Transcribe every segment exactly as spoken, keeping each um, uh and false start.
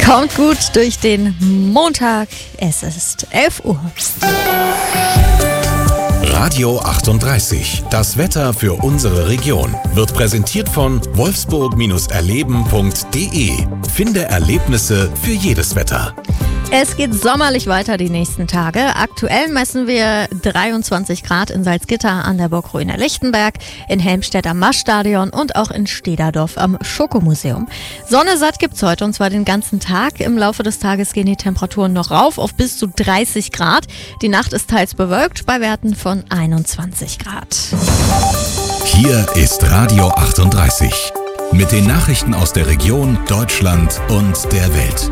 Kommt gut durch den Montag. Es ist elf Uhr. Radio achtunddreißig. Das Wetter für unsere Region wird präsentiert von wolfsburg erleben punkt de. Finde Erlebnisse für jedes Wetter. Es geht sommerlich weiter die nächsten Tage. Aktuell messen wir dreiundzwanzig Grad in Salzgitter an der Burg Ruina-Lichtenberg, in Helmstedt am Maschstadion und auch in Stederdorf am Schokomuseum. Sonne satt gibt's heute und zwar den ganzen Tag. Im Laufe des Tages gehen die Temperaturen noch rauf auf bis zu dreißig Grad. Die Nacht ist teils bewölkt bei Werten von einundzwanzig Grad. Hier ist Radio achtunddreißig mit den Nachrichten aus der Region, Deutschland und der Welt.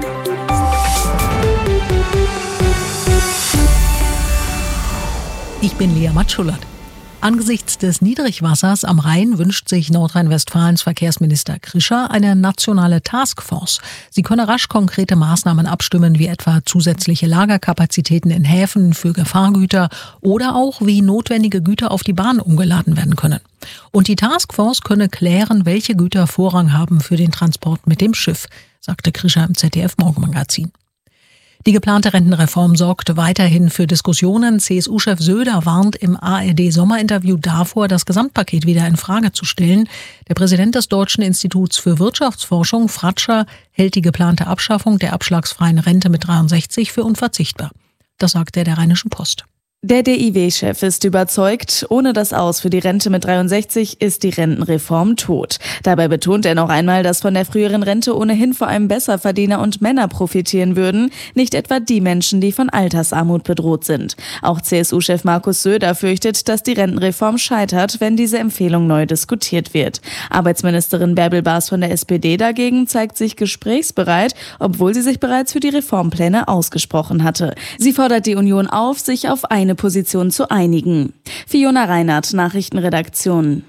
Ich bin Lea Matschulat. Angesichts des Niedrigwassers am Rhein wünscht sich Nordrhein-Westfalens Verkehrsminister Krischer eine nationale Taskforce. Sie könne rasch konkrete Maßnahmen abstimmen, wie etwa zusätzliche Lagerkapazitäten in Häfen für Gefahrgüter oder auch wie notwendige Güter auf die Bahn umgeladen werden können. Und die Taskforce könne klären, welche Güter Vorrang haben für den Transport mit dem Schiff, sagte Krischer im Z D F-Morgenmagazin. Die geplante Rentenreform sorgt weiterhin für Diskussionen. C S U-Chef Söder warnt im A R D-Sommerinterview davor, das Gesamtpaket wieder in Frage zu stellen. Der Präsident des Deutschen Instituts für Wirtschaftsforschung, Fratscher, hält die geplante Abschaffung der abschlagsfreien Rente mit dreiundsechzig für unverzichtbar. Das sagte er der Rheinischen Post. Der D I W-Chef ist überzeugt, ohne das Aus für die Rente mit dreiundsechzig ist die Rentenreform tot. Dabei betont er noch einmal, dass von der früheren Rente ohnehin vor allem Besserverdiener und Männer profitieren würden, nicht etwa die Menschen, die von Altersarmut bedroht sind. Auch C S U-Chef Markus Söder fürchtet, dass die Rentenreform scheitert, wenn diese Empfehlung neu diskutiert wird. Arbeitsministerin Bärbel Baas von der S P D dagegen zeigt sich gesprächsbereit, obwohl sie sich bereits für die Reformpläne ausgesprochen hatte. Sie fordert die Union auf, sich auf eine Position zu einigen. Fiona Reinhardt, Nachrichtenredaktion.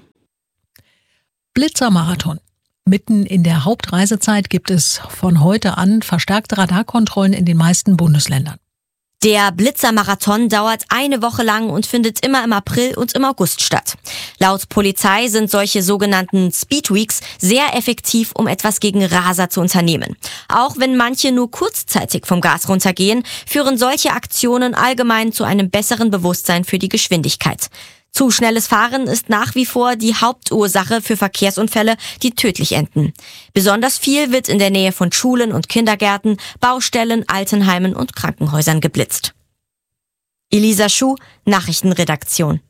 Blitzermarathon. Mitten in der Hauptreisezeit gibt es von heute an verstärkte Radarkontrollen in den meisten Bundesländern. Der Blitzermarathon dauert eine Woche lang und findet immer im April und im August statt. Laut Polizei sind solche sogenannten Speedweeks sehr effektiv, um etwas gegen Raser zu unternehmen. Auch wenn manche nur kurzzeitig vom Gas runtergehen, führen solche Aktionen allgemein zu einem besseren Bewusstsein für die Geschwindigkeit. Zu schnelles Fahren ist nach wie vor die Hauptursache für Verkehrsunfälle, die tödlich enden. Besonders viel wird in der Nähe von Schulen und Kindergärten, Baustellen, Altenheimen und Krankenhäusern geblitzt. Elisa Schuh, Nachrichtenredaktion.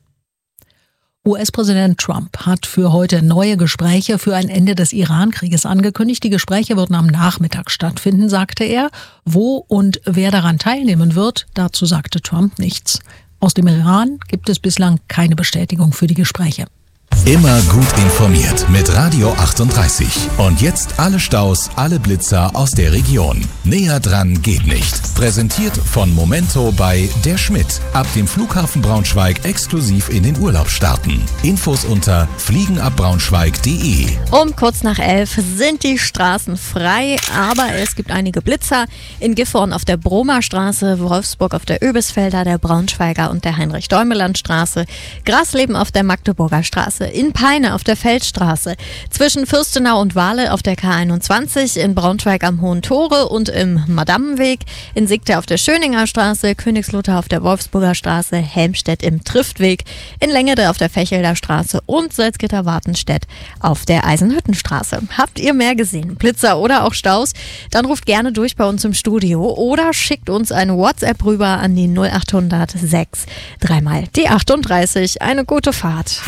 U S-Präsident Trump hat für heute neue Gespräche für ein Ende des Iran-Krieges angekündigt. Die Gespräche würden am Nachmittag stattfinden, sagte er. Wo und wer daran teilnehmen wird, dazu sagte Trump nichts. Aus dem Iran gibt es bislang keine Bestätigung für die Gespräche. Immer gut informiert mit Radio achtunddreißig. Und jetzt alle Staus, alle Blitzer aus der Region. Näher dran geht nicht. Präsentiert von Momento bei Der Schmidt. Ab dem Flughafen Braunschweig exklusiv in den Urlaub starten. Infos unter fliegenabbraunschweig punkt de. Um kurz nach elf sind die Straßen frei, aber es gibt einige Blitzer. In Gifhorn auf der Bromerstraße, Wolfsburg auf der Öbisfelder, der Braunschweiger und der Heinrich-Däumeland-Straße, Grasleben auf der Magdeburger Straße, in Peine auf der Feldstraße, zwischen Fürstenau und Wahle auf der K einundzwanzig, in Braunschweig am Hohen Tore und im Madammenweg, in Sigte auf der Schöninger Straße, Königslutter auf der Wolfsburger Straße, Helmstedt im Triftweg, in Längede auf der Fechelder Straße und Salzgitter-Wartenstedt auf der Eisenhüttenstraße. Habt ihr mehr gesehen? Blitzer oder auch Staus? Dann ruft gerne durch bei uns im Studio oder schickt uns eine WhatsApp rüber an die null acht hundert sechs dreimal die achtunddreißig. Eine gute Fahrt.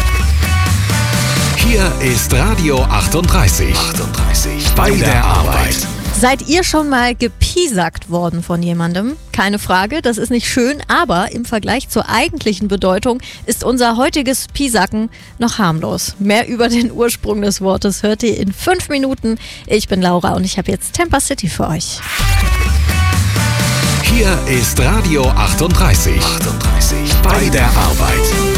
Hier ist Radio achtunddreißig. achtunddreißig. Bei der Arbeit. Seid ihr schon mal gepiesackt worden von jemandem? Keine Frage, das ist nicht schön, aber im Vergleich zur eigentlichen Bedeutung ist unser heutiges Piesacken noch harmlos. Mehr über den Ursprung des Wortes hört ihr in fünf Minuten. Ich bin Laura und ich habe jetzt Tampa City für euch. Hier ist Radio achtunddreißig. achtunddreißig. Bei der Arbeit.